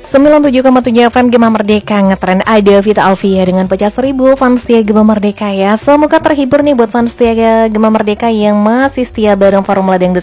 97,7 FM Gema Merdeka ngetren. Ada Vita Alvia dengan pecah 1000 fans setia Gema Merdeka ya. Semoga terhibur nih buat fans setia Gema Merdeka yang masih setia bareng Formula Dangdut